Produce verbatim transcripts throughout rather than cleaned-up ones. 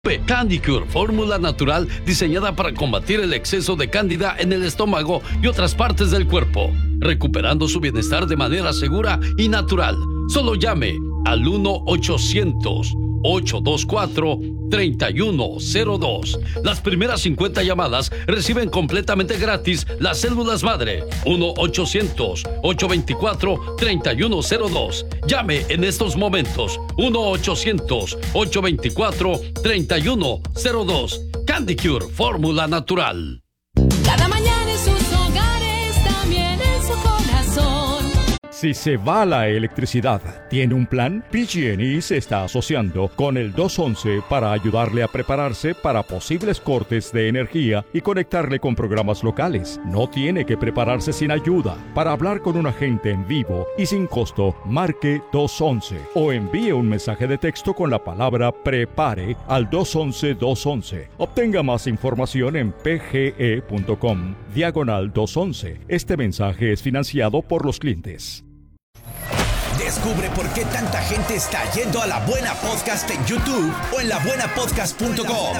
Candy Cure, fórmula natural diseñada para combatir el exceso de cándida en el estómago y otras partes del cuerpo, recuperando su bienestar de manera segura y natural. Solo llame al uno ochocientos, ocho dos cuatro, tres uno cero dos. Las primeras cincuenta llamadas reciben completamente gratis las células madre. uno ochocientos, ocho dos cuatro, tres uno cero dos. Llame en estos momentos. uno ochocientos, ocho dos cuatro, tres uno cero dos. Candy Cure, fórmula natural. Cada mañana en sus hogares, también en su corazón. Si se va la electricidad, ¿tiene un plan? P G and E se está asociando con el dos once para ayudarle a prepararse para posibles cortes de energía y conectarle con programas locales. No tiene que prepararse sin ayuda. Para hablar con un agente en vivo y sin costo, marque dos once o envíe un mensaje de texto con la palabra PREPARE al dos once dos once. Obtenga más información en pge.com diagonal dos once. Este mensaje es financiado por los clientes. Descubre por qué tanta gente está yendo a La Buena Podcast en YouTube o en la buena podcast punto com.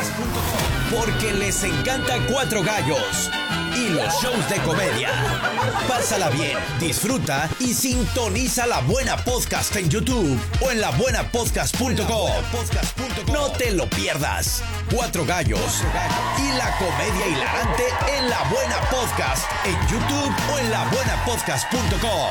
Porque les encanta Cuatro Gallos y los shows de comedia. Pásala bien, disfruta y sintoniza La Buena Podcast en YouTube o en la buena podcast punto com. No te lo pierdas. Cuatro Gallos y la comedia hilarante en La Buena Podcast en YouTube o en la buena podcast punto com.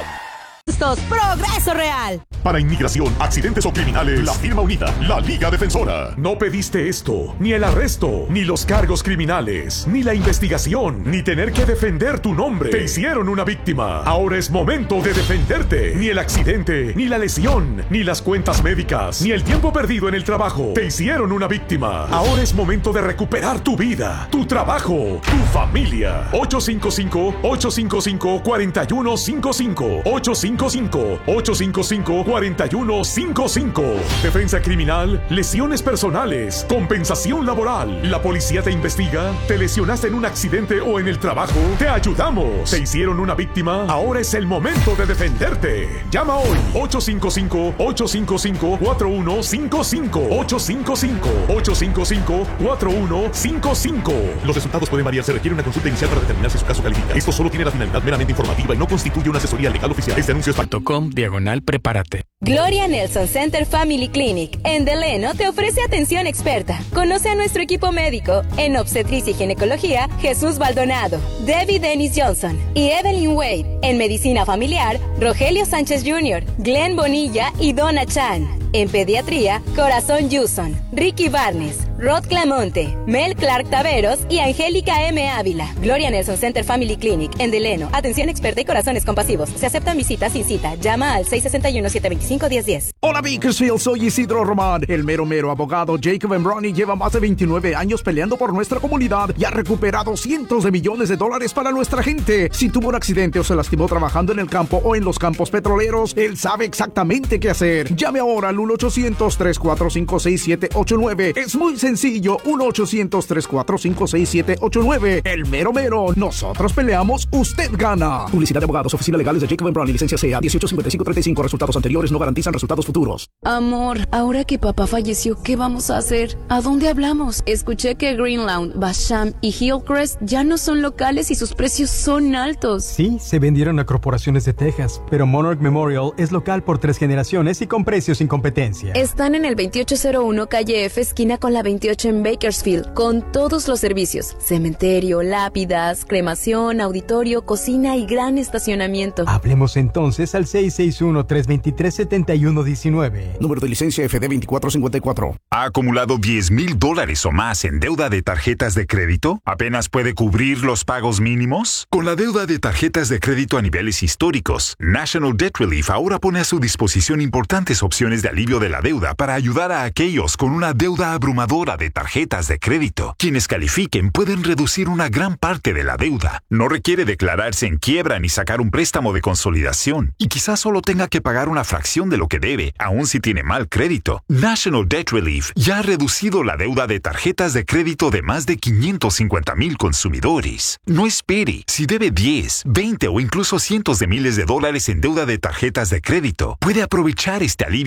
Progreso Real. Para inmigración, accidentes o criminales, la firma unida, la Liga Defensora. No pediste esto, ni el arresto, ni los cargos criminales, ni la investigación, ni tener que defender tu nombre. Te hicieron una víctima. Ahora es momento de defenderte. Ni el accidente, ni la lesión, ni las cuentas médicas, ni el tiempo perdido en el trabajo. Te hicieron una víctima. Ahora es momento de recuperar tu vida, tu trabajo, tu familia. ocho cinco cinco, ocho cinco cinco, cuatro uno cinco cinco. ocho cinco cinco, ocho cinco cinco, cuatro uno cinco cinco. Defensa criminal, lesiones personales, compensación laboral. La policía te investiga, te lesionaste en un accidente o en el trabajo. Te ayudamos. Te hicieron una víctima. Ahora es el momento de defenderte. Llama hoy ocho cinco cinco, ocho cinco cinco, cuatro uno cinco cinco. ocho cinco cinco, ocho cinco cinco, cuatro uno cinco cinco. Los resultados pueden variar. Se requiere una consulta inicial para determinar si su caso califica. Esto solo tiene la finalidad meramente informativa y no constituye una asesoría legal oficial. Este anuncio es .com diagonal prepárate. Gloria Nelson Center Family Clinic en Deleno te ofrece atención experta. Conoce a nuestro equipo médico en obstetricia y ginecología, Jesús Baldonado, Debbie Dennis Johnson y Evelyn Wade. En medicina familiar, Rogelio Sánchez junior, Glenn Bonilla y Donna Chan. En pediatría, Corazón Yuson, Ricky Barnes, Rod Clamonte, Mel Clark Taveros y Angélica M. Ávila. Gloria Nelson Center Family Clinic en Deleno. Atención experta y corazones compasivos. Se aceptan visitas sin cita. Llama al seis seis uno, siete dos cinco, uno cero uno cero. Hola Bakersfield, soy Isidro Román. El mero mero abogado Jacob Embroni lleva más de veintinueve años peleando por nuestra comunidad y ha recuperado cientos de millones de dólares para nuestra gente. Si tuvo un accidente o se lastimó trabajando en el campo o en los campos petroleros, él sabe exactamente qué hacer. Llame ahora al uno ochocientos, tres cuatro cinco, seis siete ocho nueve. Es muy sencillo, uno ochocientos, tres cuatro cinco, seis siete ocho nueve. El mero mero, nosotros peleamos, usted gana. Publicidad de abogados, oficinas legales de Jacob Embroni, licencia C A dieciocho cincuenta y cinco treinta y cinco. Resultados anteriores no garantizan resultados futuros. Amor, ahora que papá falleció, ¿qué vamos a hacer? ¿A dónde hablamos? Escuché que Greenlawn, Basham y Hillcrest ya no son locales y sus precios son altos. Sí, se vendieron a corporaciones de Texas, pero Monarch Memorial es local por tres generaciones y con precios sin competencia. Están en el veintiocho cero uno calle F, esquina con la veintiocho en Bakersfield, con todos los servicios: cementerio, lápidas, cremación, auditorio, cocina y gran estacionamiento. Hablemos entonces al seis seis uno, tres dos tres, siete uno uno nueve. Número de licencia F D veinticuatro cincuenta y cuatro. ¿Ha acumulado diez mil dólares o más en deuda de tarjetas de crédito? ¿Apenas puede cubrir los pagos mínimos? Con la deuda de tarjetas de crédito a niveles históricos, National Debt Relief ahora pone a su disposición importantes opciones de alivio de la deuda para ayudar a aquellos con una deuda abrumadora de tarjetas de crédito. Quienes califiquen pueden reducir una gran parte de la deuda. No requiere declararse en quiebra ni sacar un préstamo de consolidación. Y quizás solo tenga que pagar una fracción de lo que debe, aun si tiene mal crédito. National Debt Relief ya ha reducido la deuda de tarjetas de crédito de más de quinientos cincuenta mil consumidores. No espere. Si debe diez, veinte o incluso cientos de miles de dólares en deuda de tarjetas de crédito, puede aprovechar este alivio de la deuda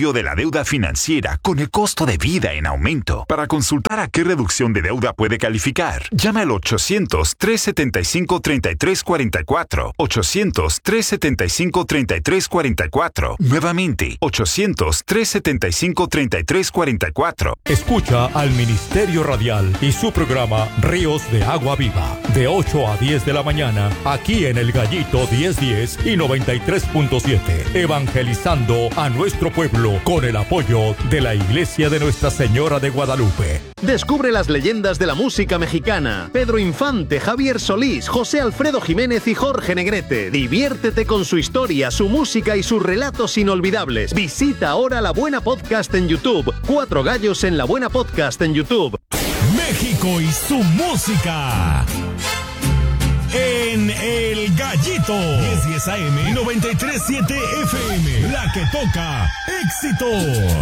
deuda financiera con el costo de vida en aumento. Para consultar a qué reducción de deuda puede calificar, llame al ochocientos, trescientos setenta y cinco, treinta y tres cuarenta y cuatro. ochocientos, trescientos setenta y cinco, treinta y tres cuarenta y cuatro. Nuevamente, ochocientos, trescientos setenta y cinco, treinta y tres cuarenta y cuatro. Escucha al Ministerio Radial y su programa Ríos de Agua Viva, de ocho a diez de la mañana, aquí en El Gallito diez diez y noventa y tres punto siete, evangelizando a nuestro pueblo con el apoyo de la Iglesia de Nuestra Señora de Guadalupe. Descubre las leyendas de la música mexicana. Pedro Infante, Javier Solís, José Alfredo Jiménez y Jorge Negrete. Diviértete con su historia, su música y sus relatos inolvidables. Visita ahora La Buena Podcast en YouTube. Cuatro Gallos en La Buena Podcast en YouTube. México y su música. En El Gallito diez diez A M, noventa y tres punto siete F M, la que toca éxito.